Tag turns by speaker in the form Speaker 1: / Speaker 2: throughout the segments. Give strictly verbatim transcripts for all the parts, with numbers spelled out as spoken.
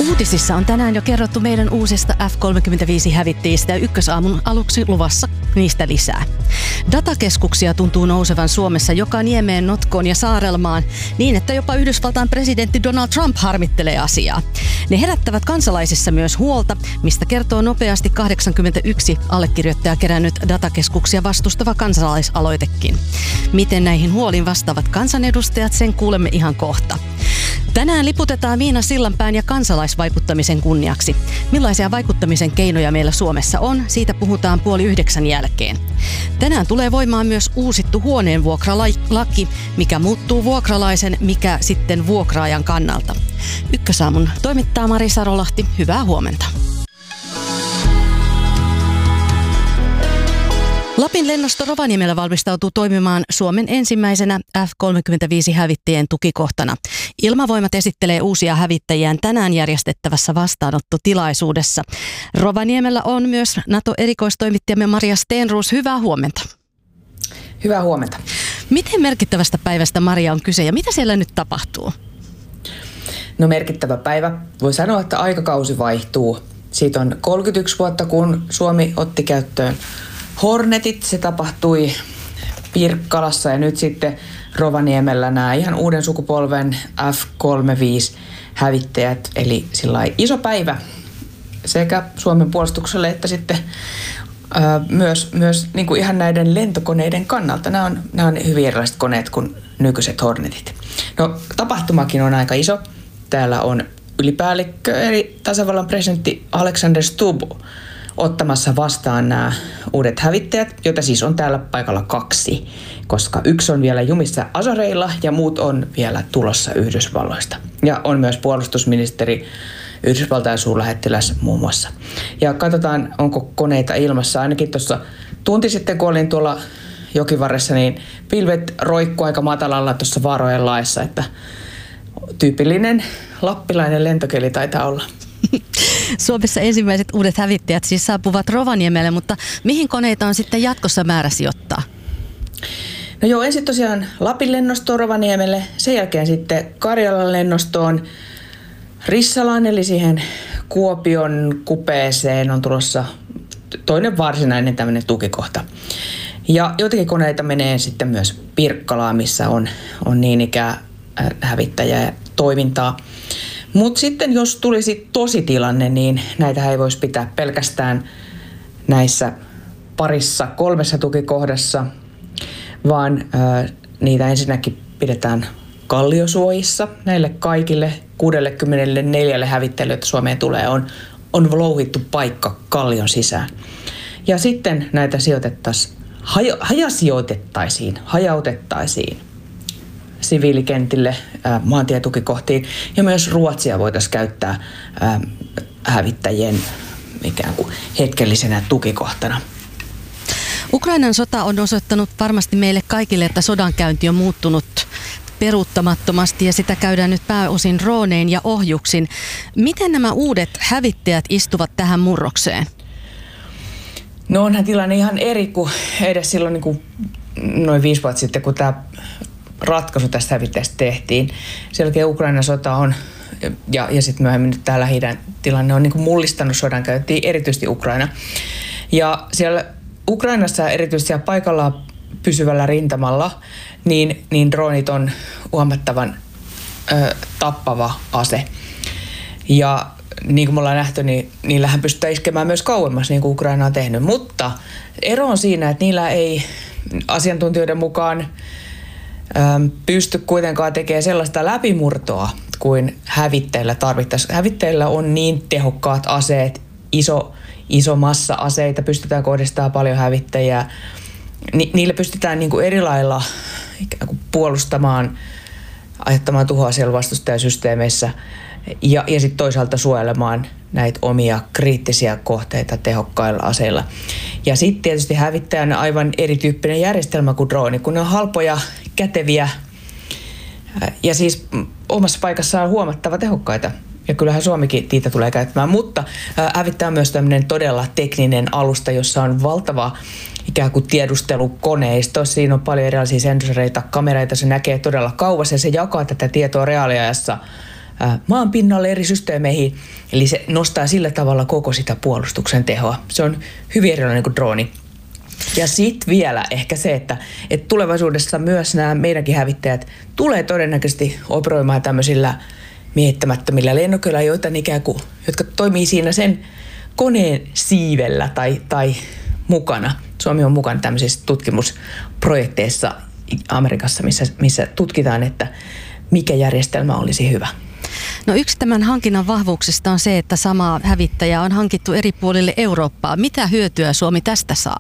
Speaker 1: Uutisissa on tänään jo kerrottu meidän uusista F kolmekymmentäviisi-hävittäjistä ja ykkösaamun aluksi luvassa niistä lisää. Datakeskuksia tuntuu nousevan Suomessa joka niemeen, notkoon ja saarelmaan niin, että jopa Yhdysvaltain presidentti Donald Trump harmittelee asiaa. Ne herättävät kansalaisissa myös huolta, mistä kertoo nopeasti kahdeksankymmentäyksi allekirjoittajaa kerännyt datakeskuksia vastustava kansalaisaloitekin. Miten näihin huoliin vastaavat kansanedustajat, sen kuulemme ihan kohta. Tänään liputetaan Miina Sillanpään ja kansalaisvaikuttamisen kunniaksi. Millaisia vaikuttamisen keinoja meillä Suomessa on, siitä puhutaan puoli yhdeksän jälkeen. Tänään tulee voimaan myös uusittu huoneenvuokralaki, mikä muuttuu vuokralaisen, mikä sitten vuokraajan kannalta. Ykkösaamun toimittaa Mari Sarolahti, hyvää huomenta. Lapin lennosto Rovaniemellä valmistautuu toimimaan Suomen ensimmäisenä F kolmekymmentäviisi-hävittäjien tukikohtana. Ilmavoimat esittelee uusia hävittäjiään tänään järjestettävässä vastaanottotilaisuudessa. Rovaniemellä on myös NATO-erikoistoimittajamme Maria Stenroos. Hyvää huomenta.
Speaker 2: Hyvää huomenta.
Speaker 1: Miten merkittävästä päivästä, Maria, on kyse ja mitä siellä nyt tapahtuu?
Speaker 2: No merkittävä päivä. Voi sanoa, että aikakausi vaihtuu. Siitä on kolmekymmentäyksi vuotta, kun Suomi otti käyttöön Hornetit. Se tapahtui Pirkkalassa ja nyt sitten Rovaniemellä nämä ihan uuden sukupolven F kolmekymmentäviisi-hävittäjät. Eli sillai iso päivä sekä Suomen puolustukselle että sitten ää, myös, myös niin kuin ihan näiden lentokoneiden kannalta. Nämä on, nämä on hyvin erilaiset koneet kuin nykyiset Hornetit. No tapahtumakin on aika iso. Täällä on ylipäällikkö eli tasavallan presidentti Alexander Stubb ottamassa vastaan nämä uudet hävittäjät, joita siis on täällä paikalla kaksi, koska yksi on vielä jumissa Azoreilla ja muut on vielä tulossa Yhdysvalloista. Ja on myös puolustusministeri Yhdysvaltain suurlähettiläs muun muassa. Ja katsotaan, onko koneita ilmassa. Ainakin tuossa tunti sitten, kun olin tuolla jokivarressa, niin pilvet roikkuu aika matalalla tuossa vaarojen laessa, että tyypillinen lappilainen lentokeli taitaa olla.
Speaker 1: Suomessa ensimmäiset uudet hävittäjät siis saapuvat Rovaniemelle, mutta mihin koneita on sitten jatkossa määrä sijoittaa?
Speaker 2: No joo, ensin tosiaan Lapin lennostoon Rovaniemelle, sen jälkeen sitten Karjalan lennostoon Rissalaan, eli siihen Kuopion kupeeseen on tulossa toinen varsinainen tämmöinen tukikohta. Ja joitakin koneita menee sitten myös Pirkkalaan, missä on, on niin ikään hävittäjä toimintaa. Mutta sitten jos tulisi tositilanne, niin näitä ei voisi pitää pelkästään näissä parissa kolmessa tukikohdassa, vaan ää, niitä ensinnäkin pidetään Kalliosuojissa. Näille kaikille kuusikymmentäneljä hävittäjille, joita Suomeen tulee, on, on louhittu paikka Kallion sisään. Ja sitten näitä sijoitettaisiin, haja, hajasijoitettaisiin, hajautettaisiin siviilikentille, ää, maantietukikohtiin, ja myös Ruotsia voitaisiin käyttää ää, hävittäjien ikään kuin hetkellisenä tukikohtana.
Speaker 1: Ukrainan sota on osoittanut varmasti meille kaikille, että sodankäynti on muuttunut peruuttamattomasti ja sitä käydään nyt pääosin droonein ja ohjuksin. Miten nämä uudet hävittäjät istuvat tähän murrokseen?
Speaker 2: No onhan tilanne ihan eri kuin edes silloin niin kuin noin viisi vuotta sitten, kun tämä ratkaisu tästä hävittäjästä tehtiin. Sen jälkeen Ukrainan sota on, ja, ja sitten myöhemmin nyt tämä Lähi-idän tilanne on niin kuin mullistanut sodankäyntiin, erityisesti Ukraina. Ja siellä Ukrainassa, erityisesti siellä paikallaan pysyvällä rintamalla, niin, niin droonit on huomattavan ö, tappava ase. Ja niin kuin me ollaan nähty, niin niillähän pystytään iskemään myös kauemmas, niin kuin Ukraina on tehnyt. Mutta ero on siinä, että niillä ei asiantuntijoiden mukaan pysty kuitenkaan tekemään sellaista läpimurtoa kuin hävittäjillä tarvittaisiin. Hävittäjillä on niin tehokkaat aseet, iso, iso massa aseita, pystytään kohdistamaan paljon hävittäjiä. Ni, niillä pystytään niin kuin eri lailla ikään kuin puolustamaan, aiheuttamaan tuhoa siellä vastustajasysteemeissä ja, ja sitten toisaalta suojelemaan näitä omia kriittisiä kohteita tehokkailla aseilla. Ja sitten tietysti hävittäjä on aivan erityyppinen järjestelmä kuin drooni, kun ne on halpoja, käteviä ja siis omassa paikassaan huomattava tehokkaita. Ja kyllähän Suomikin niitä tulee käyttämään, mutta hävittäjä on myös tämmöinen todella tekninen alusta, jossa on valtava ikään kuin tiedustelukoneisto. Siinä on paljon erilaisia sensoreita, kamereita, se näkee todella kauas ja se jakaa tätä tietoa reaaliajassa maan pinnalle eri systeemeihin. Eli se nostaa sillä tavalla koko sitä puolustuksen tehoa. Se on hyvin erilainen kuin drooni. Ja sitten vielä ehkä se, että, että tulevaisuudessa myös nämä meidänkin hävittäjät tulee todennäköisesti operoimaan tämmöisillä miehittämättömillä lennokeilla, joita ikään kuin, jotka toimii siinä sen koneen siivellä tai, tai mukana. Suomi on mukana tämmöisissä tutkimusprojekteissa Amerikassa, missä, missä tutkitaan, että mikä järjestelmä olisi hyvä.
Speaker 1: No yksi tämän hankinnan vahvuuksista on se, että samaa hävittäjää on hankittu eri puolille Eurooppaa. Mitä hyötyä Suomi tästä saa?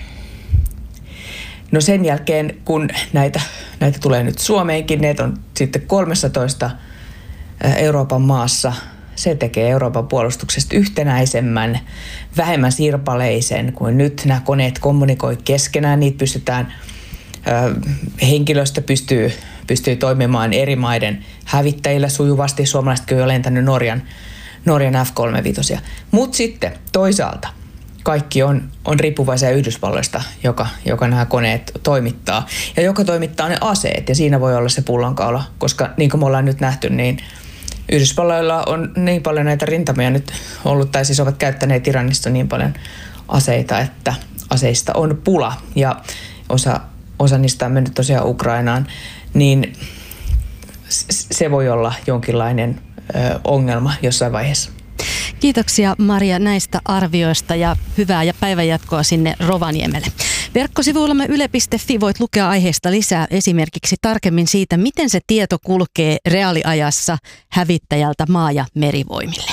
Speaker 2: No sen jälkeen, kun näitä, näitä tulee nyt Suomeenkin, ne on sitten kolmessatoista Euroopan maassa. Se tekee Euroopan puolustuksesta yhtenäisemmän, vähemmän sirpaleisen kuin nyt. Nämä koneet kommunikoi keskenään, niitä pystytään, henkilöstö pystyy, pystyy toimimaan eri maiden hävittäjillä sujuvasti. Suomalaisetkin on jo lentänyt Norjan, Norjan F kolmekymmentäviisi. Mutta sitten toisaalta kaikki on, on riippuvaisia Yhdysvalloista, joka, joka nämä koneet toimittaa. Ja joka toimittaa ne aseet, ja siinä voi olla se pullonkaula, koska niin kuin me ollaan nyt nähty, niin Yhdysvalloilla on niin paljon näitä rintamia nyt ollut, tai siis ovat käyttäneet Iranista niin paljon aseita, että aseista on pula. Ja osa, osa niistä on mennyt tosiaan Ukrainaan, niin se voi olla jonkinlainen ö, ongelma jossain vaiheessa.
Speaker 1: Kiitoksia Maria näistä arvioista ja hyvää ja päivänjatkoa sinne Rovaniemelle. Verkkosivuillamme yle piste fi voit lukea aiheesta lisää, esimerkiksi tarkemmin siitä, miten se tieto kulkee reaaliajassa hävittäjältä maa- ja merivoimille.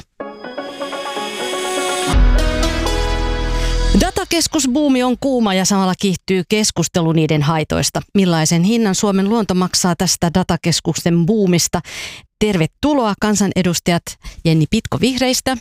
Speaker 1: Datakeskusbuumi on kuuma ja samalla kiihtyy keskustelu niiden haitoista. Millaisen hinnan Suomen luonto maksaa tästä datakeskusten buumista? Tervetuloa kansanedustajat Jenni Pitko Vihreistä.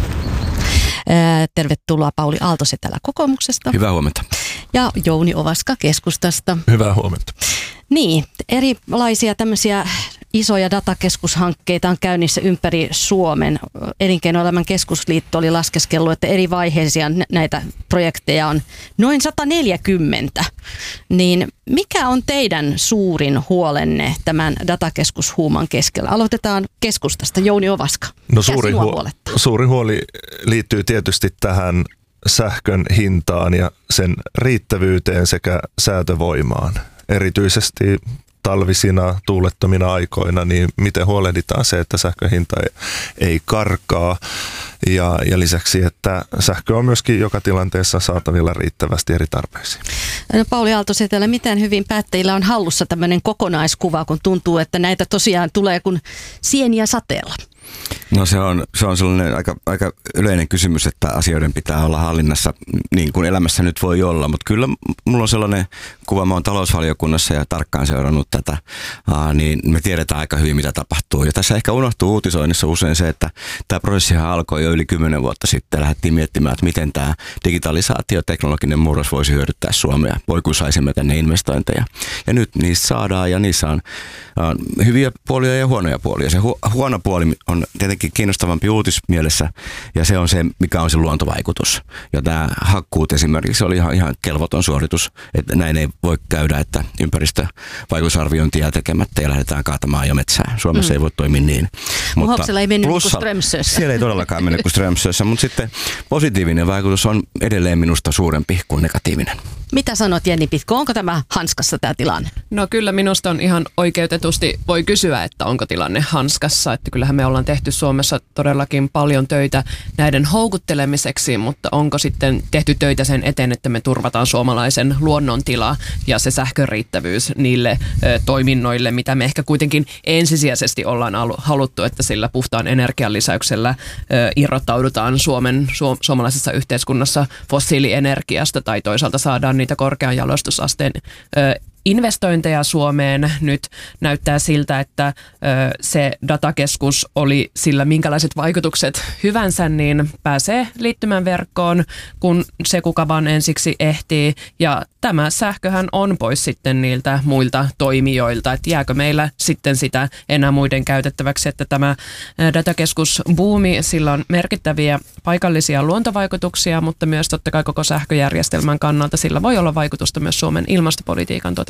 Speaker 1: Tervetuloa Pauli Aalto-Setälä kokoomuksesta.
Speaker 3: Hyvää huomenta.
Speaker 1: Ja Jouni Ovaska keskustasta.
Speaker 4: Hyvää huomenta.
Speaker 1: Niin, erilaisia tämmöisiä isoja datakeskushankkeita on käynnissä ympäri Suomen. Elinkeinoelämän keskusliitto oli laskeskellut, että eri vaiheisia näitä projekteja on noin sata neljäkymmentä. Niin mikä on teidän suurin huolenne tämän datakeskushuuman keskellä? Aloitetaan keskustasta. Jouni Ovaska.
Speaker 4: No suuri, huo- suuri huoli liittyy tietysti tähän sähkön hintaan ja sen riittävyyteen sekä säätövoimaan. Erityisesti talvisina, tuulettomina aikoina, niin miten huolehditaan se, että sähkön hinta ei, ei karkaa ja, ja lisäksi, että sähkö on myöskin joka tilanteessa saatavilla riittävästi eri tarpeisiin.
Speaker 1: No Pauli Aalto-Setälä, miten hyvin päättäjillä on hallussa tämmöinen kokonaiskuva, kun tuntuu, että näitä tosiaan tulee kuin sieniä sateella?
Speaker 3: No se on, se on sellainen aika, aika yleinen kysymys, että asioiden pitää olla hallinnassa niin kuin elämässä nyt voi olla, mutta kyllä mulla on sellainen kuva, mä oon talousvaliokunnassa ja tarkkaan seurannut tätä, aa, niin me tiedetään aika hyvin mitä tapahtuu. Ja tässä ehkä unohtuu uutisoinnissa usein se, että tämä prosessihan alkoi jo yli kymmenen vuotta sitten. Lähdettiin miettimään, että miten tämä digitalisaatio, teknologinen murros voisi hyödyttää Suomea, voi kun saisimme tänne investointeja. Ja nyt niistä saadaan ja niissä on aa, hyviä puolia ja huonoja puolia. Se hu- huono puoli on tietenkin kiinnostavampi uutismielessä ja se on se, mikä on se luontovaikutus. Ja tämä hakkuut esimerkiksi oli ihan, ihan kelvoton suoritus, että näin ei voi käydä, että ympäristövaikutusarviointia tekemättä ja lähdetään kaatamaan jo metsää. Suomessa mm. ei voi toimia niin.
Speaker 1: Muhoksella ei mennyt kuin Strömsössä.
Speaker 3: Siellä ei todellakaan mennyt kuin Strömsössä, mutta sitten positiivinen vaikutus on edelleen minusta suurempi kuin negatiivinen.
Speaker 1: Mitä sanot Jenni Pitko, onko tämä hanskassa tämä tilanne?
Speaker 5: No kyllä minusta on ihan oikeutetusti voi kysyä, että onko tilanne hanskassa. Että kyllähän me ollaan tehty Suomessa todellakin paljon töitä näiden houkuttelemiseksi, mutta onko sitten tehty töitä sen eteen, että me turvataan suomalaisen luonnontila ja se sähkön riittävyys niille ö, toiminnoille, mitä me ehkä kuitenkin ensisijaisesti ollaan alu, haluttu, että sillä puhtaan energian lisäyksellä ö, irrottaudutaan Suomen, su, suomalaisessa yhteiskunnassa fossiilienergiasta tai toisaalta saadaan niitä korkean jalostusasteen ö, investointeja Suomeen. Nyt näyttää siltä, että ö, se datakeskus oli sillä minkälaiset vaikutukset hyvänsä, niin pääsee liittymään verkkoon, kun se kuka vaan ensiksi ehtii. Ja tämä sähköhän on pois sitten niiltä muilta toimijoilta, että jääkö meillä sitten sitä enää muiden käytettäväksi, että tämä datakeskusbuumi, sillä on merkittäviä paikallisia luontovaikutuksia, mutta myös totta kai koko sähköjärjestelmän kannalta sillä voi olla vaikutusta myös Suomen ilmastopolitiikan toteutumiseen.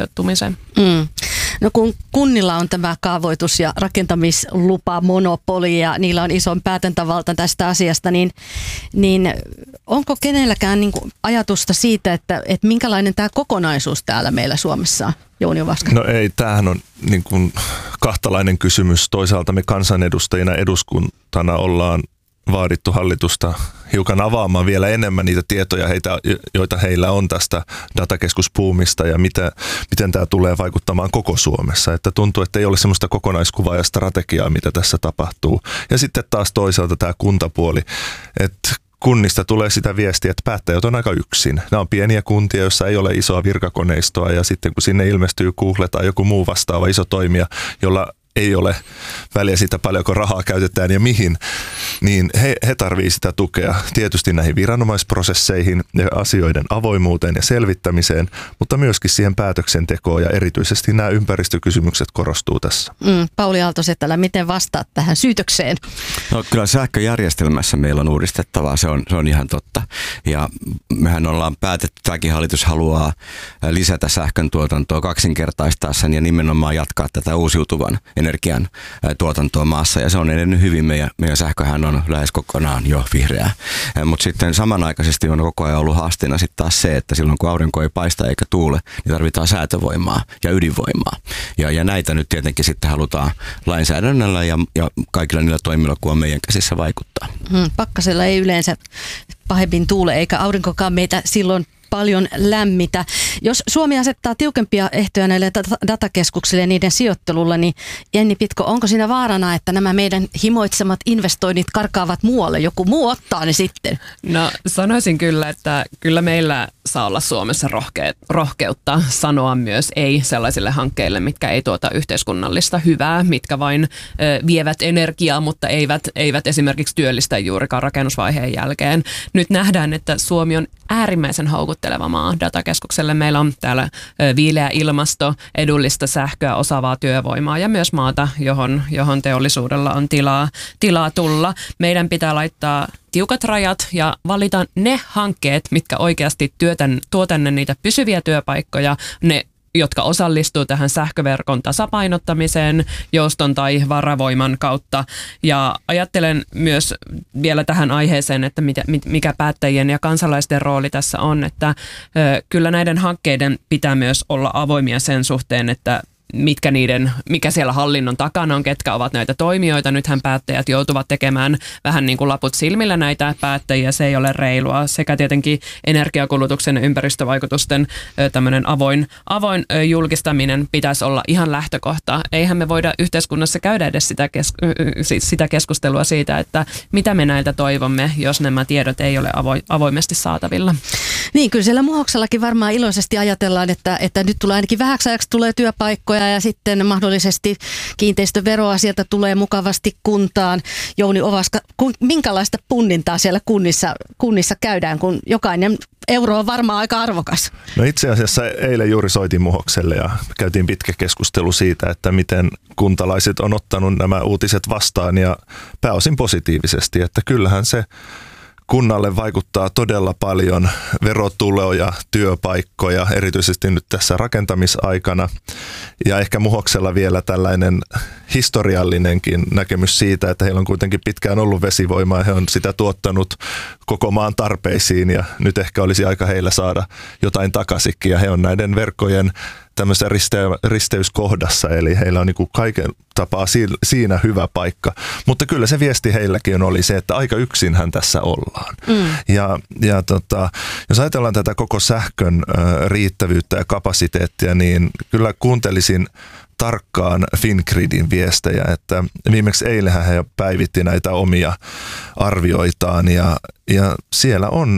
Speaker 5: toteutumiseen.
Speaker 1: Mm. No kun kunnilla on tämä kaavoitus- ja rakentamislupa monopoli ja niillä on ison päätäntävalta tästä asiasta, niin, niin onko kenelläkään niin kuin ajatusta siitä, että, että minkälainen tämä kokonaisuus täällä meillä Suomessa on? Jouni Ovaska.
Speaker 4: No ei, tämähän on niin kuin kahtalainen kysymys. Toisaalta me kansanedustajina eduskuntana ollaan vaadittu hallitusta hiukan avaamaan vielä enemmän niitä tietoja, heitä, joita heillä on tästä datakeskusbuumista ja mitä, miten tämä tulee vaikuttamaan koko Suomessa. Että tuntuu, että ei ole semmoista kokonaiskuvaa ja strategiaa, mitä tässä tapahtuu. Ja sitten taas toisaalta tämä kuntapuoli, että kunnista tulee sitä viestiä, että päättäjät on aika yksin. Nämä on pieniä kuntia, joissa ei ole isoa virkakoneistoa ja sitten kun sinne ilmestyy Google tai joku muu vastaava iso toimija, jolla ei ole väliä siitä paljonko rahaa käytetään ja mihin, niin he, he tarvitsevat sitä tukea tietysti näihin viranomaisprosesseihin ja asioiden avoimuuteen ja selvittämiseen, mutta myöskin siihen päätöksentekoon ja erityisesti nämä ympäristökysymykset korostuu tässä.
Speaker 1: Mm, Pauli Aalto-Settälä, miten vastaat tähän syytökseen?
Speaker 3: No kyllä sähköjärjestelmässä meillä on uudistettavaa, se on, se on ihan totta. Ja mehän ollaan päätetty, tämäkin hallitus haluaa lisätä sähkön tuotantoa, kaksinkertaistaa sen ja nimenomaan jatkaa tätä uusiutuvan energian tuotantoa maassa ja se on edennyt hyvin. Meidän, meidän sähköhän on lähes kokonaan jo vihreää. Mutta sitten samanaikaisesti on koko ajan ollut haasteena sitten taas se, että silloin kun aurinko ei paista eikä tuule, niin tarvitaan säätövoimaa ja ydinvoimaa. Ja, ja näitä nyt tietenkin sitten halutaan lainsäädännöllä ja, ja kaikilla niillä toimilla, kun on meidän käsissä vaikuttaa.
Speaker 1: Hmm, pakkasella ei yleensä pahemmin tuule eikä aurinkokaan meitä silloin paljon lämmitä. Jos Suomi asettaa tiukempia ehtoja näille datakeskuksille ja niiden sijoittelulla, niin Jenni Pitko, onko siinä vaarana, että nämä meidän himoitsemat investoinnit karkaavat muualle? Joku muu ottaa ne sitten?
Speaker 5: No sanoisin kyllä, että kyllä meillä saa olla Suomessa rohke- rohkeutta sanoa myös ei sellaisille hankkeille, mitkä ei tuota yhteiskunnallista hyvää, mitkä vain ö, vievät energiaa, mutta eivät, eivät esimerkiksi työllistä juurikaan rakennusvaiheen jälkeen. Nyt nähdään, että Suomi on äärimmäisen houkutteleva maa datakeskukselle. Meillä on täällä viileä ilmasto, edullista sähköä, osaavaa työvoimaa ja myös maata, johon, johon teollisuudella on tilaa, tilaa tulla. Meidän pitää laittaa tiukat rajat ja valita ne hankkeet, mitkä oikeasti työtän, tuo tänne niitä pysyviä työpaikkoja, ne jotka osallistuu tähän sähköverkon tasapainottamiseen jouston tai varavoiman kautta. Ja ajattelen myös vielä tähän aiheeseen, että mikä päättäjien ja kansalaisten rooli tässä on, että kyllä näiden hankkeiden pitää myös olla avoimia sen suhteen, että mitkä niiden, mikä siellä hallinnon takana on, ketkä ovat näitä toimijoita. Nythän päättäjät joutuvat tekemään vähän niin kuin laput silmillä näitä päättäjiä. Se ei ole reilua. Sekä tietenkin energiakulutuksen ja ympäristövaikutusten tämmöinen avoin, avoin julkistaminen pitäisi olla ihan lähtökohta. Eihän me voida yhteiskunnassa käydä edes sitä, kes, sitä keskustelua siitä, että mitä me näiltä toivomme, jos nämä tiedot ei ole avo, avoimesti saatavilla.
Speaker 1: Niin, kyllä siellä Muhoksellakin varmaan iloisesti ajatellaan, että, että nyt tulee ainakin vähäksi ajaksi tulee työpaikkoja ja sitten mahdollisesti kiinteistöveroa sieltä tulee mukavasti kuntaan. Jouni Ovaska, minkälaista punnintaa siellä kunnissa, kunnissa käydään, kun jokainen euro on varmaan aika arvokas?
Speaker 4: No itse asiassa eilen juuri soitin Muhokselle ja käytiin pitkä keskustelu siitä, että miten kuntalaiset on ottanut nämä uutiset vastaan ja pääosin positiivisesti, että kyllähän se kunnalle vaikuttaa todella paljon verotuloja, työpaikkoja, erityisesti nyt tässä rakentamisaikana. Ja ehkä Muhoksella vielä tällainen historiallinenkin näkemys siitä, että heillä on kuitenkin pitkään ollut vesivoimaa ja he on sitä tuottanut koko maan tarpeisiin ja nyt ehkä olisi aika heillä saada jotain takaisinkin ja he on näiden verkkojen tämmöisessä riste- risteyskohdassa, eli heillä on niin kuin kaiken tapaa siinä hyvä paikka. Mutta kyllä se viesti heilläkin oli se, että aika yksinhän tässä ollaan. Mm. Ja, ja tota, jos ajatellaan tätä koko sähkön äh, riittävyyttä ja kapasiteettia, niin kyllä kuuntelisin tarkkaan Fingridin viestejä, että viimeksi eilenhän he päivitti näitä omia arvioitaan ja, ja siellä on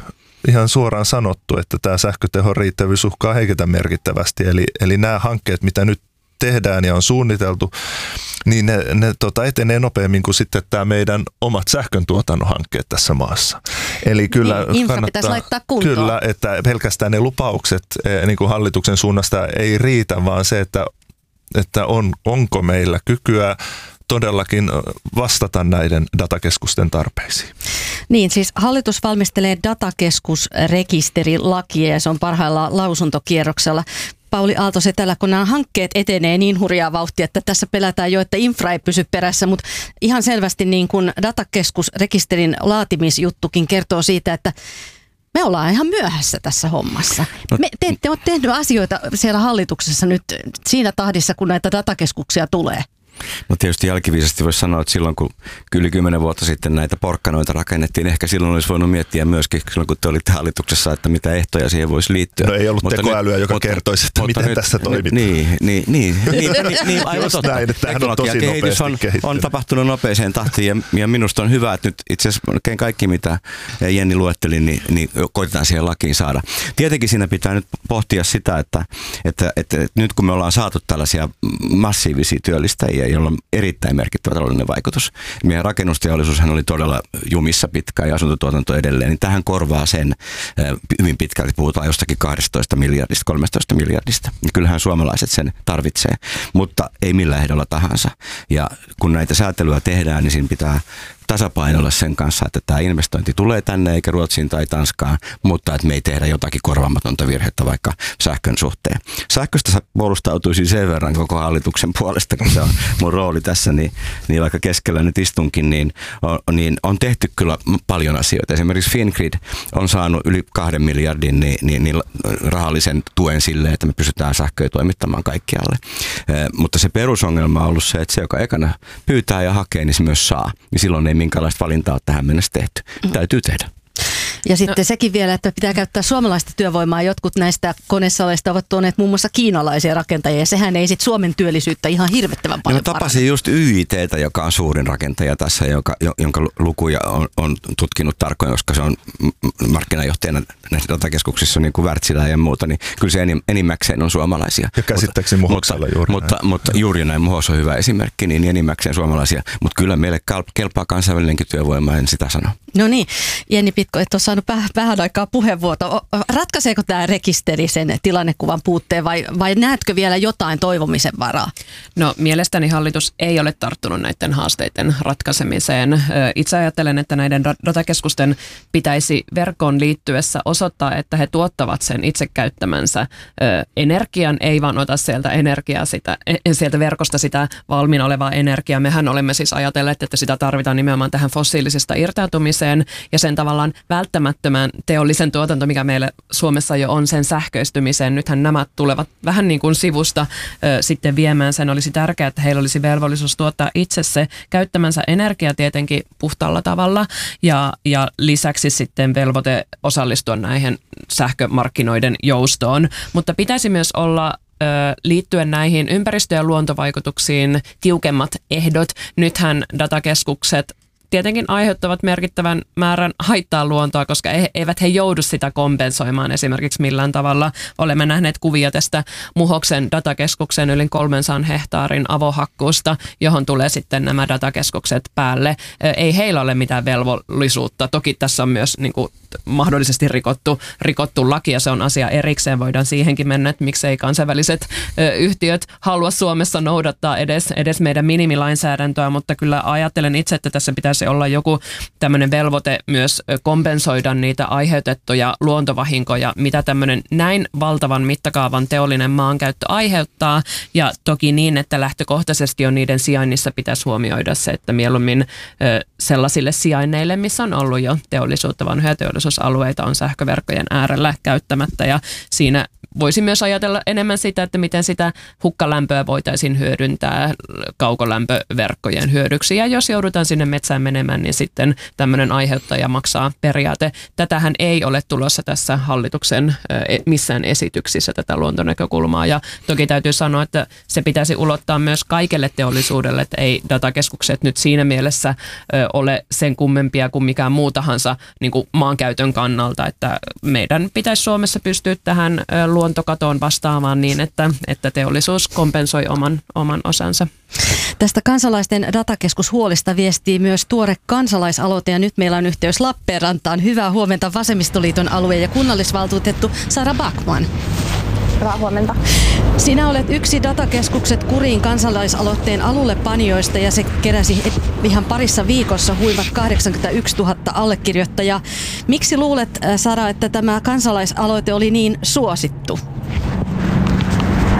Speaker 4: ihan suoraan sanottu, että tämä sähkötehon riittävyys uhkaa heiketä merkittävästi. Eli, eli nämä hankkeet, mitä nyt tehdään ja on suunniteltu, niin ne, ne tota, etenee nopeammin kuin sitten tämä meidän omat sähköntuotannon hankkeet tässä maassa. Eli kyllä
Speaker 1: niin,
Speaker 4: kannattaa, kyllä, että pelkästään ne lupaukset niin kuin hallituksen suunnasta ei riitä, vaan se, että, että on, onko meillä kykyä todellakin vastata näiden datakeskusten tarpeisiin.
Speaker 1: Niin, siis hallitus valmistelee datakeskusrekisterilakia ja se on parhaillaan lausuntokierroksella. Pauli Aalto-Setälä, kun nämä hankkeet etenee niin hurjaa vauhtia, että tässä pelätään jo, että infra ei pysy perässä, mutta ihan selvästi niin kuin datakeskusrekisterin laatimisjuttukin kertoo siitä, että me ollaan ihan myöhässä tässä hommassa. Me, te ette ole tehnyt asioita siellä hallituksessa nyt siinä tahdissa, kun näitä datakeskuksia tulee.
Speaker 3: No tietysti jälkiviisesti voisi sanoa, että silloin kun yli kymmenen vuotta sitten näitä porkkanoita rakennettiin, ehkä silloin olisi voinut miettiä myöskin silloin, kun te olitte hallituksessa, että mitä ehtoja siihen voisi liittyä.
Speaker 4: No ei ollut
Speaker 3: mutta
Speaker 4: tekoälyä,
Speaker 3: nyt,
Speaker 4: joka
Speaker 3: mutta,
Speaker 4: kertoisi, että miten
Speaker 3: nyt,
Speaker 4: tässä toimitaan.
Speaker 3: Niin, niin, niin, niin, niin, niin aivan totta.
Speaker 4: Näin, että on tosi
Speaker 3: kehitys on, on tapahtunut nopeeseen tahtiin ja, ja minusta on hyvä, että nyt itse asiassa kaikki, mitä Jenni luetteli, niin, niin koitetaan siihen lakiin saada. Tietenkin siinä pitää nyt pohtia sitä, että, että, että, että nyt kun me ollaan saatu tällaisia massiivisia työllistäjiä, joilla on erittäin merkittävä taloudellinen vaikutus. Meidän rakennusteollisuushan oli todella jumissa pitkään ja asuntotuotanto edelleen, niin tähän korvaa sen hyvin pitkälti, puhutaan jostakin kaksitoista miljardista, kolmetoista miljardista. Ja kyllähän suomalaiset sen tarvitsee, mutta ei millään ehdolla tahansa. Ja kun näitä säätelyä tehdään, niin siinä pitää tasapainoilla sen kanssa, että tämä investointi tulee tänne eikä Ruotsiin tai Tanskaan, mutta että me ei tehdä jotakin korvaamatonta virhettä vaikka sähkön suhteen. Sähköstä puolustautuisin sen verran koko hallituksen puolesta, kun se on mun rooli tässä, niin, niin vaikka keskellä nyt istunkin, niin on, niin on tehty kyllä paljon asioita. Esimerkiksi Fingrid on saanut yli kahden miljardin niin, niin, niin rahallisen tuen sille, että me pystytään sähköä toimittamaan kaikkialle. Eh, mutta se perusongelma on ollut se, että se, joka ekana pyytää ja hakee, niin se myös saa. Niin silloin ei minkälaista valintaa ole tähän mennessä tehty. Mm. Täytyy tehdä.
Speaker 1: Ja sitten no. sekin vielä, että pitää käyttää suomalaista työvoimaa. Jotkut näistä konesaleista ovat tuoneet muun muassa kiinalaisia rakentajia, ja sehän ei sitten Suomen työllisyyttä ihan hirvittävän paljon
Speaker 3: no, tapasin just Y I T:tä, joka on suurin rakentaja tässä, joka, jonka lukuja on, on tutkinut tarkoin, koska se on markkinajohtajana näissä datakeskuksissa niin kuin Wärtsilä ja muuta, niin kyllä se enimmäkseen on suomalaisia.
Speaker 4: Ja käsittääkseni Muhoksella juuri
Speaker 3: mutta, näin. Mutta juuri näin, Muhos on hyvä esimerkki, niin enimmäkseen suomalaisia. Mutta kyllä meille kelpaa kansainvälinenkin työvoima, en sitä sano.
Speaker 1: No niin, Jenni Pitko, et ole saanut vähän aikaa puheenvuoroa. Ratkaiseeko tämä rekisteri sen tilannekuvan puutteen vai, vai näetkö vielä jotain toivomisen varaa?
Speaker 5: No mielestäni hallitus ei ole tarttunut näiden haasteiden ratkaisemiseen. Itse ajattelen, että näiden datakeskusten pitäisi verkkoon liittyessä osoittaa, että he tuottavat sen itse käyttämänsä energian, ei vaan ota sieltä energiaa sitä, sieltä verkosta sitä valmiina olevaa energiaa. Mehän olemme siis ajatelleet, että sitä tarvitaan nimenomaan tähän fossiilisesta irtautumiseen ja sen tavallaan välttämättömän teollisen tuotanto, mikä meillä Suomessa jo on, sen sähköistymiseen. Nythän nämä tulevat vähän niin kuin sivusta ö, sitten viemään sen. Olisi tärkeää, että heillä olisi velvollisuus tuottaa itse se käyttämänsä energia tietenkin puhtaalla tavalla ja, ja lisäksi sitten velvoite osallistua näihin sähkömarkkinoiden joustoon. Mutta pitäisi myös olla liittyen näihin ympäristö- ja luontovaikutuksiin tiukemmat ehdot. Nythän datakeskukset tietenkin aiheuttavat merkittävän määrän haittaa luontoa, koska eivät he joudu sitä kompensoimaan esimerkiksi millään tavalla. Olemme nähneet kuvia tästä Muhoksen datakeskuksen yli kolmensadan hehtaarin avohakkuusta, johon tulee sitten nämä datakeskukset päälle. Ei heillä ole mitään velvollisuutta. Toki tässä on myös niin kuin, mahdollisesti rikottu, rikottu laki ja se on asia erikseen. Voidaan siihenkin mennä, että miksei kansainväliset ö, yhtiöt halua Suomessa noudattaa edes, edes meidän minimilainsäädäntöä, mutta kyllä ajattelen itse, että tässä pitäisi olla joku tämmöinen velvoite myös kompensoida niitä aiheutettuja luontovahinkoja, mitä tämmöinen näin valtavan mittakaavan teollinen maankäyttö aiheuttaa. Ja toki niin, että lähtökohtaisesti on niiden sijainnissa pitäisi huomioida se, että mieluummin ö, sellaisille sijainneille, missä on ollut jo teollisuutta, vanhoja teollisuusalueita on sähköverkkojen äärellä käyttämättä ja siinä voisi myös ajatella enemmän sitä, että miten sitä hukkalämpöä voitaisiin hyödyntää kaukolämpöverkkojen hyödyksi. Ja jos joudutaan sinne metsään menemään, niin sitten tämmöinen aiheuttaja maksaa periaate. Tätähän ei ole tulossa tässä hallituksen missään esityksissä tätä luontonäkökulmaa. Ja toki täytyy sanoa, että se pitäisi ulottaa myös kaikelle teollisuudelle, että ei datakeskukset nyt siinä mielessä ole sen kummempia kuin mikään muu tahansa niin kuin maankäytön kannalta. Että meidän pitäisi Suomessa pystyä tähän luontokatoon vastaamaan niin, että, että teollisuus kompensoi oman, oman osansa.
Speaker 1: Tästä kansalaisten datakeskushuolista viestii myös tuore kansalaisaloite ja nyt meillä on yhteys Lappeenrantaan. Hyvää huomenta Vasemmistoliiton alue- ja kunnallisvaltuutettu Sara Backman.
Speaker 6: Hyvää huomenta.
Speaker 1: Sinä olet yksi datakeskukset kuriin kansalaisaloitteen alullepanijoista ja se keräsi ihan parissa viikossa huimat kahdeksankymmentäyksituhatta allekirjoittajaa. Miksi luulet, Sara, että tämä kansalaisaloite oli niin suosittu?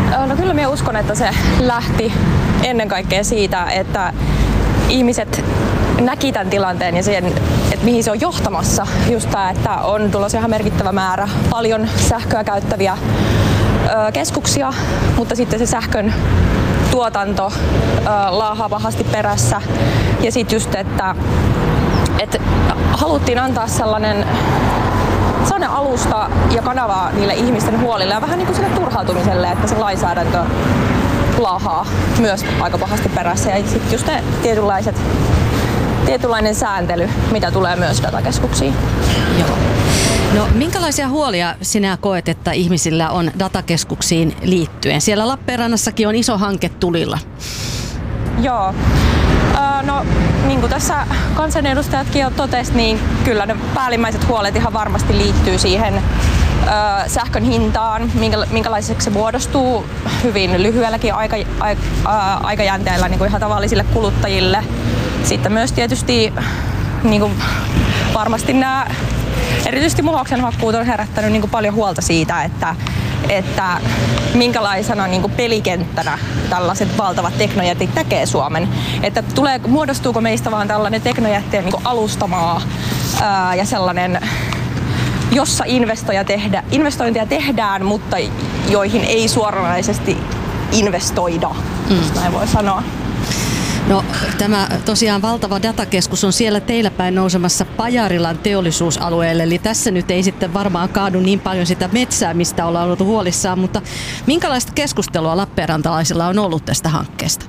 Speaker 6: No kyllä minä uskon, että se lähti ennen kaikkea siitä, että ihmiset näki tämän tilanteen ja sen, että mihin se on johtamassa. Just tämä, että on tulossa ihan merkittävä määrä paljon sähköä käyttäviä ö, keskuksia, mutta sitten se sähkön tuotanto ö, laahaa pahasti perässä. Ja sitten just, että, että haluttiin antaa sellainen sellainen alusta ja kanava niille ihmisten huolille ja vähän niin kuin sille turhautumiselle, että se lainsäädäntö laahaa myös aika pahasti perässä. Ja sitten just ne tietynlaiset, tietynlainen sääntely, mitä tulee myös datakeskuksiin.
Speaker 1: Joo. No minkälaisia huolia sinä koet, että ihmisillä on datakeskuksiin liittyen? Siellä Lappeenrannassakin on iso hanke tulilla. Joo.
Speaker 6: No, niin kuin tässä kansanedustajatkin jo totesi, niin kyllä ne päällimmäiset huolet ihan varmasti liittyy siihen ö, sähkön hintaan, minkä, minkälaiseksi se muodostuu hyvin lyhyelläkin aika, aika, ä, aikajänteellä niin kuin ihan tavallisille kuluttajille. Sitten myös tietysti niin kuin varmasti nämä, erityisesti muhoksen hakkuut on herättänyt niin kuin paljon huolta siitä, että että minkälaisena niin kuin pelikenttänä tällaiset valtavat teknojätit tekee Suomen. Että tulee, muodostuuko meistä vaan tällainen teknojättien niin kuin alustamaa ää, ja sellainen, jossa investoja tehdä, investointeja tehdään, mutta joihin ei suoranaisesti investoida, mm. jos näin voi sanoa.
Speaker 1: No tämä tosiaan valtava datakeskus on siellä teillä päin nousemassa Pajarilan teollisuusalueelle, eli tässä nyt ei sitten varmaan kaadu niin paljon sitä metsää, mistä ollaan ollut huolissaan, mutta minkälaista keskustelua lappeenrantalaisilla on ollut tästä hankkeesta?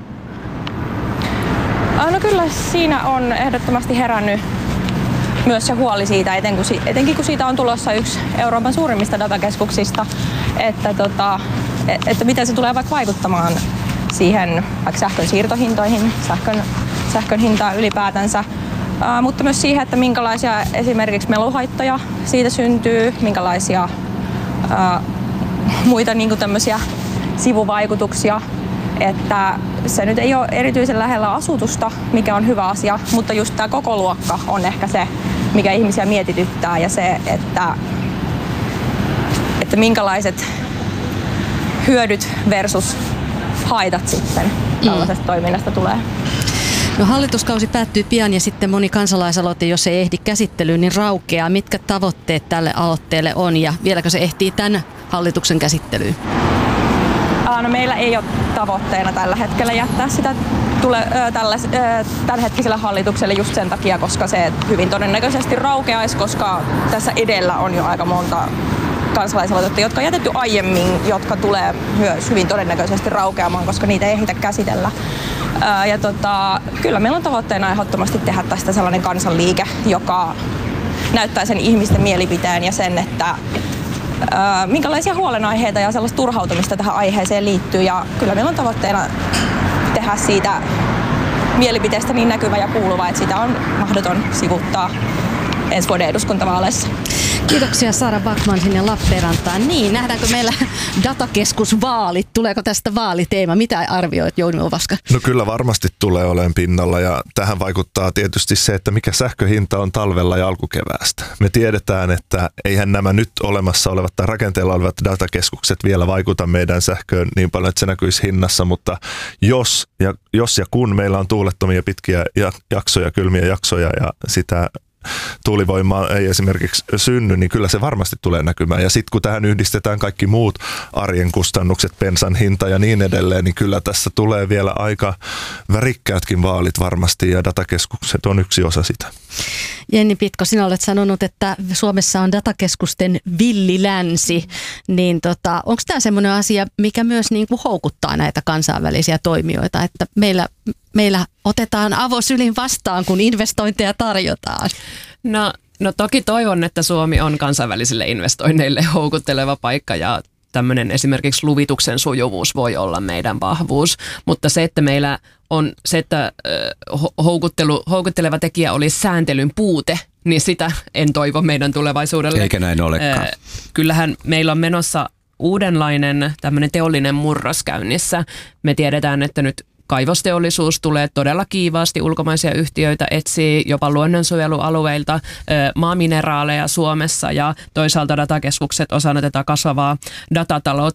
Speaker 6: No kyllä siinä on ehdottomasti herännyt myös se huoli siitä, etenkin kun siitä on tulossa yksi Euroopan suurimmista datakeskuksista, että, tota, että miten se tulee vaikka vaikuttamaan siihen vaikka sähkön siirtohintoihin, sähkön, sähkön hintaan ylipäätänsä, ää, mutta myös siihen, että minkälaisia esimerkiksi meluhaittoja siitä syntyy, minkälaisia ää, muita niin kuin tämmöisiä sivuvaikutuksia, että se nyt ei ole erityisen lähellä asutusta, mikä on hyvä asia, mutta just tämä koko luokka on ehkä se, mikä ihmisiä mietityttää ja se, että, että minkälaiset hyödyt versus haitat sitten tällaisesta mm. toiminnasta tulee.
Speaker 1: No hallituskausi päättyy pian ja sitten moni kansalaisaloite, jos ei ehdi käsittelyyn, niin raukeaa. Mitkä tavoitteet tälle aloitteelle on ja vieläkö se ehtii tämän hallituksen käsittelyyn?
Speaker 6: No meillä ei ole tavoitteena tällä hetkellä jättää sitä tule, ö, tällä, ö, tämänhetkiselle hallitukselle just sen takia, koska se hyvin todennäköisesti raukeaisi, koska tässä edellä on jo aika monta kansalaisaloitetta, jotka on jätetty aiemmin, jotka tulee myös hyvin todennäköisesti raukeamaan, koska niitä ei ehditä käsitellä. Ää, ja tota, kyllä meillä on tavoitteena ehdottomasti tehdä tästä sellainen kansanliike, joka näyttää sen ihmisten mielipiteen ja sen, että ää, minkälaisia huolenaiheita ja sellaista turhautumista tähän aiheeseen liittyy. Ja kyllä meillä on tavoitteena tehdä siitä mielipiteestä niin näkyvä ja kuuluva, että sitä on mahdoton sivuuttaa ensi vuoden eduskuntavaaleissa.
Speaker 1: Kiitoksia Saara Backman sinne Lappeenrantaan. Niin, nähdäänkö meillä datakeskusvaalit? Tuleeko tästä vaaliteema? Mitä arvioit, Jouni Ovaska?
Speaker 4: No kyllä varmasti tulee olemaan pinnalla ja tähän vaikuttaa tietysti se, että mikä sähköhinta on talvella ja alkukeväästä. Me tiedetään, että eihän nämä nyt olemassa olevat tai rakenteella olevat datakeskukset vielä vaikuta meidän sähköön niin paljon, että se näkyisi hinnassa, mutta jos ja, jos ja kun meillä on tuulettomia pitkiä jaksoja, kylmiä jaksoja ja sitä tuulivoimaa ei esimerkiksi synny, niin kyllä se varmasti tulee näkymään. Ja sitten kun tähän yhdistetään kaikki muut arjen kustannukset, bensan hinta ja niin edelleen, niin kyllä tässä tulee vielä aika värikkäätkin vaalit varmasti ja datakeskukset on yksi osa sitä.
Speaker 1: Jenni Pitko, sinä olet sanonut, että Suomessa on datakeskusten villilänsi, niin tota, onko tämä semmoinen asia, mikä myös niin kuin houkuttaa näitä kansainvälisiä toimijoita, että meillä, meillä otetaan avosylin vastaan, kun investointeja tarjotaan?
Speaker 5: No, no toki toivon, että Suomi on kansainvälisille investoinneille houkutteleva paikka ja tämmöinen esimerkiksi luvituksen sujuvuus voi olla meidän vahvuus, mutta se, että meillä on se, että houkuttelu, houkutteleva tekijä olisi sääntelyn puute, niin sitä en toivo meidän tulevaisuudelle.
Speaker 3: Eikä näin olekaan.
Speaker 5: Kyllähän meillä on menossa uudenlainen tämmöinen teollinen murros käynnissä. Me tiedetään, että nyt kaivosteollisuus tulee todella kiivaasti, ulkomaisia yhtiöitä etsii jopa luonnonsuojelualueilta maamineraaleja Suomessa ja toisaalta datakeskukset osana tätä kasvavaa datataloutta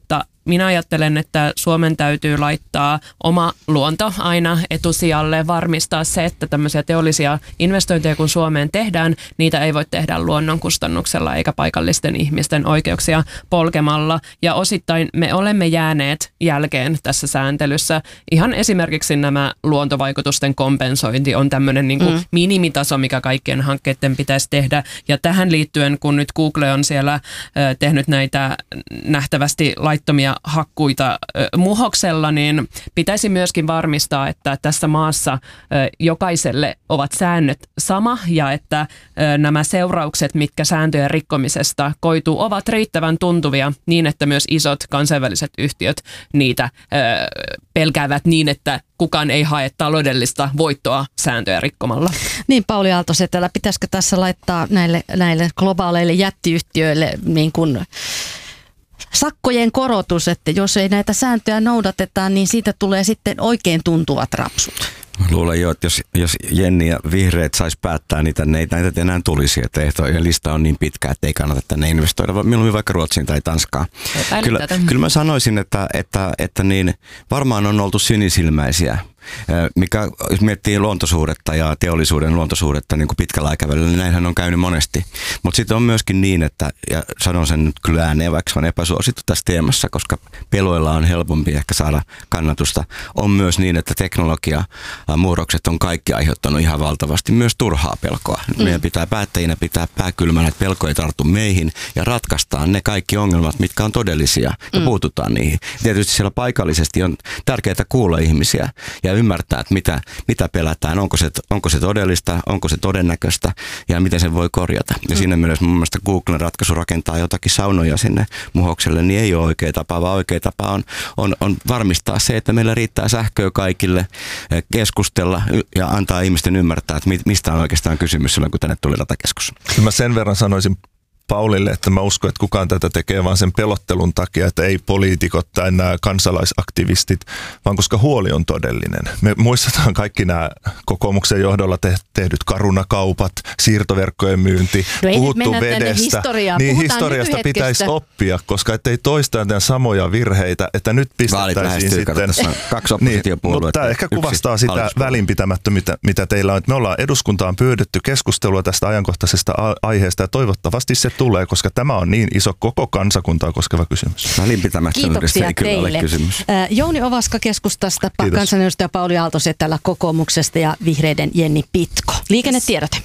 Speaker 5: minä ajattelen, että Suomen täytyy laittaa oma luonto aina etusijalle, varmistaa se, että tämmöisiä teollisia investointeja kun Suomeen tehdään, niitä ei voi tehdä luonnon kustannuksella eikä paikallisten ihmisten oikeuksia polkemalla. Ja osittain me olemme jääneet jälkeen tässä sääntelyssä. Ihan esimerkiksi nämä luontovaikutusten kompensointi on tämmöinen niin kuin mm. minimitaso, mikä kaikkien hankkeiden pitäisi tehdä. Ja tähän liittyen, kun nyt Google on siellä äh, tehnyt näitä nähtävästi laittomia hakkuita äh, muhoksella, niin pitäisi myöskin varmistaa, että tässä maassa äh, jokaiselle ovat säännöt sama ja että äh, nämä seuraukset, mitkä sääntöjen rikkomisesta koituu, ovat riittävän tuntuvia niin, että myös isot kansainväliset yhtiöt niitä äh, pelkäävät niin, että kukaan ei hae taloudellista voittoa sääntöjä rikkomalla.
Speaker 1: Niin, Pauli Aalto-Setälä, pitäisikö tässä laittaa näille, näille globaaleille jättiyhtiöille niin kuin sakkojen korotus, että jos ei näitä sääntöjä noudateta, niin siitä tulee sitten oikein tuntuvat rapsut?
Speaker 3: Luulen jo, että jos, jos Jenni ja vihreät sais päättää, niin tänne ei näitä enää tulisi. Että ehtojen lista on niin pitkä, että ei kannata tänne investoida, milloin vaikka Ruotsiin tai Tanskaan. Kyllä, kyllä mä sanoisin, että, että, että niin, varmaan on oltu sinisilmäisiä. Mikä, jos miettii luontosuhdetta ja teollisuuden luontosuhdetta niin kuin pitkällä aikavälillä, niin näinhän on käynyt monesti. Mutta sitten on myöskin niin, että, ja sanon sen nyt kyllä ääneen, vaikka se on epäsuosittu tässä teemassa, koska peloilla on helpompi ehkä saada kannatusta, on myös niin, että teknologia, muutokset on kaikki aiheuttanut ihan valtavasti myös turhaa pelkoa. Mm. Meidän pitää päättäjinä pitää pääkylmänä, että pelko ei tartu meihin ja ratkaistaan ne kaikki ongelmat, mitkä on todellisia ja mm. puututaan niihin. Tietysti siellä paikallisesti on tärkeää kuulla ihmisiä ja ymmärtää, että mitä, mitä pelätään, onko se, onko se todellista, onko se todennäköistä ja miten sen voi korjata. Ja mm. siinä mielessä mun mielestä Googlen ratkaisu rakentaa jotakin saunoja sinne muhokselle, niin ei ole oikea tapa, vaan oikea tapa on, on, on varmistaa se, että meillä riittää sähköä kaikille, keskustella ja antaa ihmisten ymmärtää, että mistä on oikeastaan kysymys silloin, kun tänne tuli datakeskus.
Speaker 4: Mä sen verran sanoisin Paulille, että mä uskon, että kukaan tätä tekee vaan sen pelottelun takia, että ei poliitikot tai nämä kansalaisaktivistit, vaan koska huoli on todellinen. Me muistetaan kaikki nämä kokoomuksen johdolla te- tehdyt Caruna-kaupat, siirtoverkkojen myynti,
Speaker 1: no
Speaker 4: puhuttu vedestä. Niin historiasta pitäisi oppia, koska ettei toistaa tämän samoja virheitä, että nyt pistettäisiin sitten.
Speaker 3: Kaksi oppositiopuoluetta.
Speaker 4: Niin, tämä ehkä kuvastaa sitä välinpitämättömyyttä, mitä teillä on. Että me ollaan eduskuntaan pyydetty keskustelua tästä ajankohtaisesta aiheesta ja toivottavasti se tulee, koska tämä on niin iso koko kansakuntaa koskeva kysymys.
Speaker 3: Välinpitämättömyydestä ei kyllä ole kysymys.
Speaker 1: Äh, Jouni Ovaska keskustasta,
Speaker 4: Kiitos.
Speaker 1: Kansanedustaja Pauli Aalto-Setälä kokoomuksesta ja vihreiden Jenni Pitko. Liikennetiedote.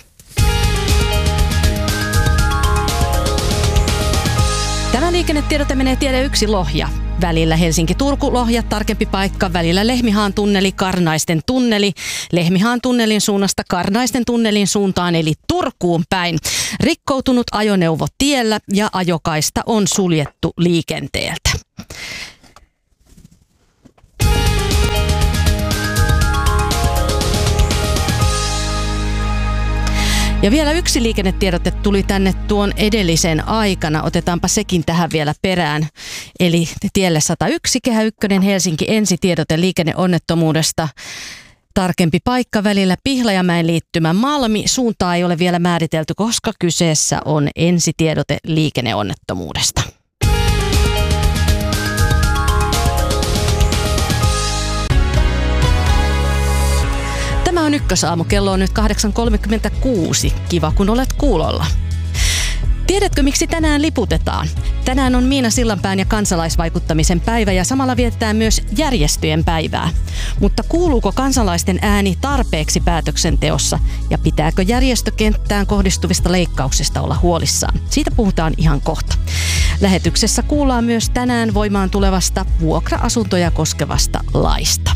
Speaker 1: Tämä liikennetiedote menee tiede yksi Lohja. Välillä Helsinki-Turku, Lohja, tarkempi paikka, välillä Lehmihaan tunneli, Karnaisten tunneli, Lehmihaan tunnelin suunnasta Karnaisten tunnelin suuntaan eli Turkuun päin. Rikkoutunut ajoneuvo tiellä ja ajokaista on suljettu liikenteeltä. Ja vielä yksi liikennetiedote tuli tänne tuon edellisen aikana. Otetaanpa sekin tähän vielä perään. Eli tielle sata yksi, Kehä ykkönen, Helsinki, ensitiedote liikenneonnettomuudesta. Tarkempi paikka välillä Pihlajamäen liittymä Malmi. Suuntaa ei ole vielä määritelty, koska kyseessä on ensitiedote liikenneonnettomuudesta. Tämä on Ykkösaamu. Kello on nyt kahdeksan kolmekymmentäkuusi. Kiva, kun olet kuulolla. Tiedätkö, miksi tänään liputetaan? Tänään on Miina Sillanpään ja kansalaisvaikuttamisen päivä ja samalla vietetään myös järjestöjen päivää. Mutta kuuluuko kansalaisten ääni tarpeeksi päätöksenteossa ja pitääkö järjestökenttään kohdistuvista leikkauksista olla huolissaan? Siitä puhutaan ihan kohta. Lähetyksessä kuullaan myös tänään voimaan tulevasta vuokra-asuntoja koskevasta laista.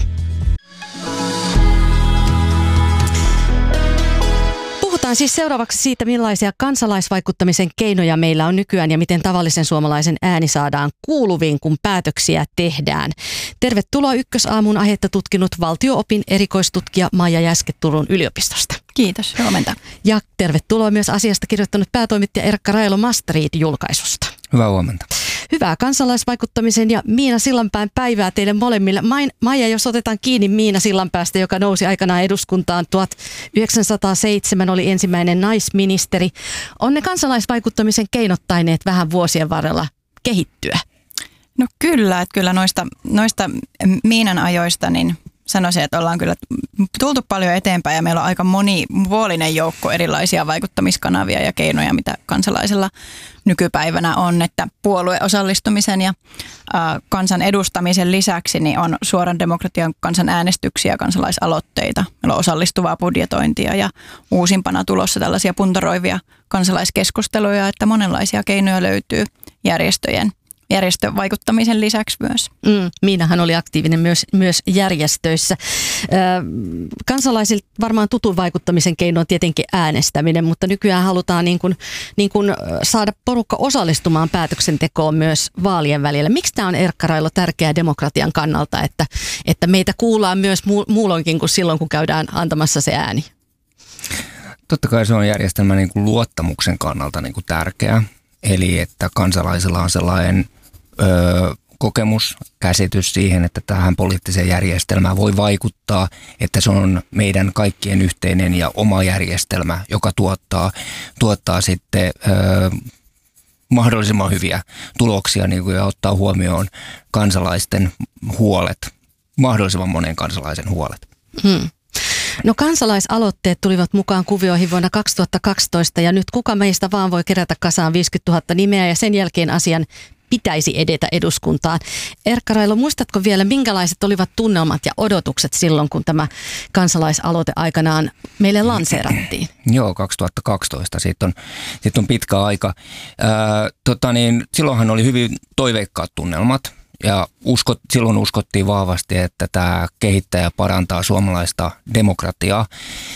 Speaker 1: Puhutaan siis seuraavaksi siitä, millaisia kansalaisvaikuttamisen keinoja meillä on nykyään ja miten tavallisen suomalaisen ääni saadaan kuuluviin, kun päätöksiä tehdään. Tervetuloa Ykkösaamun aihetta tutkinut valtio-opin erikoistutkija Maija Jäske Turun yliopistosta.
Speaker 7: Kiitos, huomenta.
Speaker 1: Ja tervetuloa myös asiasta kirjoittanut päätoimittaja Erkka Railo Must-Read-julkaisusta.
Speaker 8: Hyvää huomenta.
Speaker 1: Hyvää kansalaisvaikuttamisen ja Miina Sillanpään päivää teille molemmille. Maija, jos otetaan kiinni Miina Sillanpäästä, joka nousi aikanaan eduskuntaan tuhatyhdeksänsataaseitsemän, oli ensimmäinen naisministeri. On ne kansalaisvaikuttamisen keinot taineet vähän vuosien varrella kehittyä?
Speaker 7: No kyllä, että kyllä noista, noista miinan ajoista niin sanoisin, että ollaan kyllä tultu paljon eteenpäin ja meillä on aika monipuolinen joukko erilaisia vaikuttamiskanavia ja keinoja, mitä kansalaisilla nykypäivänä on, että puolueosallistumisen ja ä, kansan edustamisen lisäksi niin on suoran demokratian kansanäänestyksiä, kansalaisaloitteita, meillä on osallistuvaa budjetointia ja uusimpana tulossa tällaisia puntaroivia kansalaiskeskusteluja, että monenlaisia keinoja löytyy järjestöjen järjestövaikuttamisen lisäksi myös.
Speaker 1: Mm, Miinahan oli aktiivinen myös, myös järjestöissä. Ö, kansalaisilta varmaan tutun vaikuttamisen keino on tietenkin äänestäminen, mutta nykyään halutaan niin kuin, niin kuin saada porukka osallistumaan päätöksentekoon myös vaalien välillä. Miksi tämä on, Erkka Railo, tärkeää demokratian kannalta, että, että meitä kuullaan myös muulloinkin kuin silloin, kun käydään antamassa se ääni?
Speaker 8: Totta kai se on järjestelmän niin kuin luottamuksen kannalta niin kuin tärkeää. Eli että kansalaisilla on sellainen ö, kokemus, käsitys siihen, että tähän poliittiseen järjestelmään voi vaikuttaa, että se on meidän kaikkien yhteinen ja oma järjestelmä, joka tuottaa, tuottaa sitten ö, mahdollisimman hyviä tuloksia niin kuin, ja ottaa huomioon kansalaisten huolet, mahdollisimman monen kansalaisen huolet.
Speaker 1: Hmm. No kansalaisaloitteet tulivat mukaan kuvioihin vuonna kaksituhattakaksitoista ja nyt kuka meistä vaan voi kerätä kasaan viisikymmentätuhatta nimeä ja sen jälkeen asian pitäisi edetä eduskuntaan. Erkka Railo, muistatko vielä, minkälaiset olivat tunnelmat ja odotukset silloin, kun tämä kansalaisaloite aikanaan meille lanseerattiin?
Speaker 8: Joo, kaksituhattakaksitoista. Siitä on, siitä on pitkä aika. Ää, tota niin, silloinhan oli hyvin toiveikkaat tunnelmat. Ja uskot, silloin uskottiin vahvasti, että tämä kehittää ja parantaa suomalaista demokratiaa.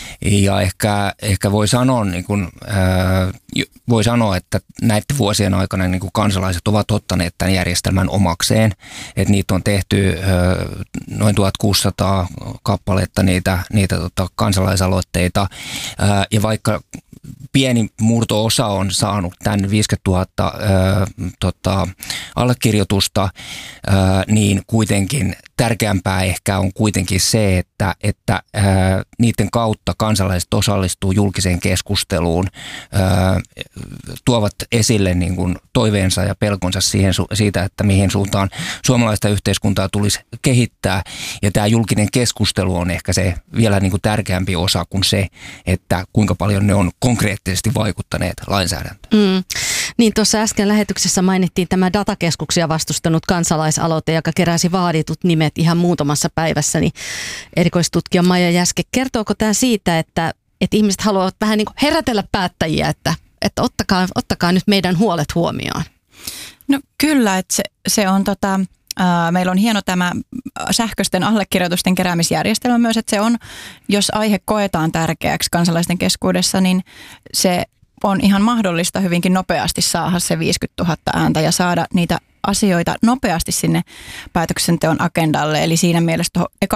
Speaker 8: Ja ehkä, ehkä voi, sanoa, niin kuin, ää, voi sanoa, että näiden vuosien aikana niin kuin kansalaiset ovat ottaneet tämän järjestelmän omakseen. Että niitä on tehty ää, noin tuhatkuusisataa kappaletta niitä, niitä tota, kansalaisaloitteita. Ää, ja vaikka pieni murto-osa on saanut tämän viisikymmentätuhatta ää, tota, allekirjoitusta, ää, niin kuitenkin tärkeämpää ehkä on kuitenkin se, että, että ää, niiden kautta kansalaiset osallistuu julkiseen keskusteluun, ää, tuovat esille niin kuin toiveensa ja pelkonsa siihen, siitä, että mihin suuntaan suomalaista yhteiskuntaa tulisi kehittää. Ja tämä julkinen keskustelu on ehkä se vielä niin kuin tärkeämpi osa kuin se, että kuinka paljon ne on konkreettisesti vaikuttaneet lainsäädäntöön.
Speaker 1: Mm. Niin tuossa äsken lähetyksessä mainittiin tämä datakeskuksia vastustanut kansalaisaloite, joka keräsi vaaditut nimet ihan muutamassa päivässä. Niin erikoistutkija Maija Jäske, kertooko tämä siitä, että, että ihmiset haluavat vähän niin kuin herätellä päättäjiä, että, että ottakaa, ottakaa nyt meidän huolet huomioon?
Speaker 7: No kyllä, että se, se on tota... Meillä on hieno tämä sähköisten allekirjoitusten keräämisjärjestelmä myös, että se on, jos aihe koetaan tärkeäksi kansalaisten keskuudessa, niin se on ihan mahdollista hyvinkin nopeasti saada se viisikymmentätuhatta ääntä ja saada niitä asioita nopeasti sinne päätöksenteon agendalle. Eli siinä mielessä tuohon ekan